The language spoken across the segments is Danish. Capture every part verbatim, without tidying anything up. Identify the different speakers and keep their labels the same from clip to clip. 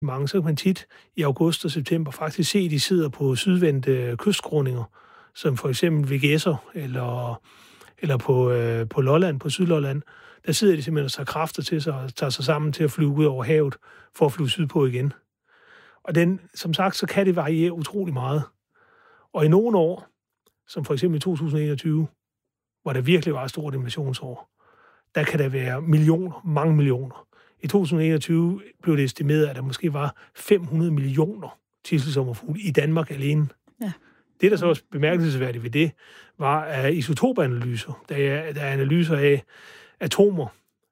Speaker 1: mange, så kan man tit i august og september faktisk se, at de sidder på sydvendte kystskråninger, som for eksempel ved Gedser eller, eller på, øh, på Lolland, på Sydlolland. Der sidder de simpelthen og tager kræfter til sig og tager sig sammen til at flyve ud over havet for at flyve sydpå igen. Og den, som sagt, så kan det variere utrolig meget. Og i nogle år, som for eksempel i to tusind og enogtyve, hvor der virkelig var et stort invasionsår, der kan der være millioner, mange millioner. I to tusind og enogtyve blev det estimeret, at der måske var fem hundrede millioner tidselsommerfugle i Danmark alene. Ja. Det, der så også bemærkelsesværdigt ved det, var af isotopanalyser. Der er, der er analyser af atomer,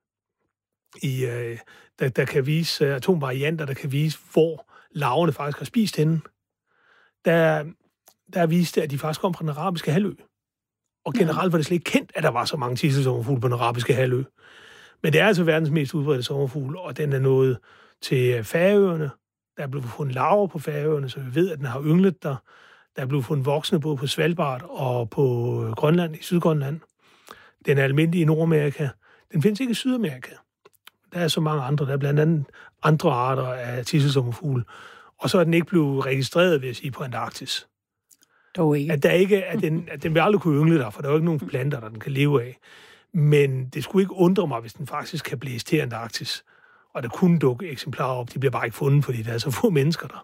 Speaker 1: i, der, der kan vise atomvarianter, der kan vise, hvor larverne faktisk har spist henne. Der, der viste, at de faktisk kom fra den arabiske halvø. Og generelt var det slet ikke kendt, at der var så mange tidselsommerfugle på den arabiske halvø. Men det er altså verdens mest udbredte sommerfugl, og den er nået til Færøerne. Der er blevet fundet larver på Færøerne, så vi ved, at den har ynglet der. Der er blevet fundet voksne både på Svalbard og på Grønland, i Sydgrønland. Den er almindelig i Nordamerika. Den findes ikke i Sydamerika. Der er så mange andre. Der er blandt andet andre arter af tidselsommerfugle. Og så er den ikke blevet registreret, vil jeg sige, på Antarktis.
Speaker 2: Dog ikke.
Speaker 1: At, der ikke, at, den, at den vil aldrig kunne yngle der, for der er jo ikke nogen planter, der den kan leve af. Men det skulle ikke undre mig, hvis den faktisk kan blæse til Antarktis. Og der kunne dukke eksemplarer op. De bliver bare ikke fundet, fordi der er så få mennesker der.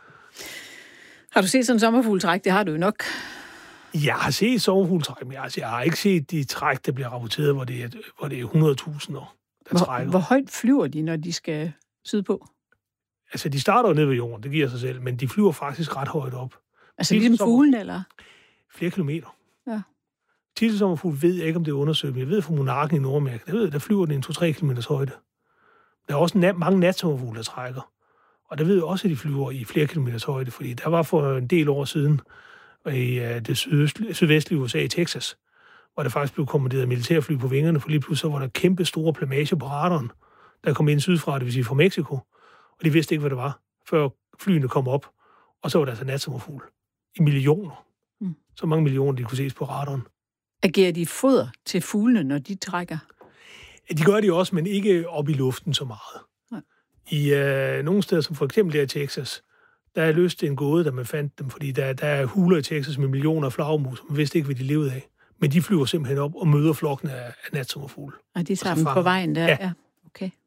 Speaker 2: Har du set sådan en sommerfugletræk? Det har du jo nok.
Speaker 1: Jeg har set sommerfugletræk, men altså, jeg har ikke set de træk, der bliver rapporteret, hvor det er, hvor det er hundrede tusinder, der
Speaker 2: hvor,
Speaker 1: trækker.
Speaker 2: Hvor højt flyver de, når de skal sydpå?
Speaker 1: Altså, de starter jo nede ved jorden, det giver sig selv, men de flyver faktisk ret højt op.
Speaker 2: Altså ligesom fuglen, eller?
Speaker 1: Flere kilometer.
Speaker 2: Ja.
Speaker 1: Tidselsommerfugl ved jeg ikke, om det er undersøgt, men jeg ved fra monarken i Nordamerika, der ved der flyver den en to til tre kilometers højde. Der er også nat, mange natsommerfugle, der trækker. Og der ved jeg også, at de flyver i flere kilometers højde, fordi der var for en del år siden i uh, det sydvestlige U S A i Texas, hvor der faktisk blev kommanderet militærfly på vingerne, for lige pludselig var der kæmpe store plamager på radaren, der kom ind sydfra, det vil sige fra Mexico, og de vidste ikke, hvad det var, før flyene kom op, og så var der altså natsommerfugl i millioner. Mm. Så mange millioner, de kunne ses på radaren.
Speaker 2: Agerer de foder til fuglene, når de trækker?
Speaker 1: De gør de også, men ikke op i luften så meget. Nej. I øh, nogle steder, som for eksempel der i Texas, der er løst en gåde, da man fandt dem, fordi der, der er huler i Texas med millioner af flagermus, og man vidste ikke, hvad de levede af. Men de flyver simpelthen op og møder flokken af, af natsommerfugle.
Speaker 2: Og de tager dem på vejen der?
Speaker 1: Ja.
Speaker 2: Ja. Okay.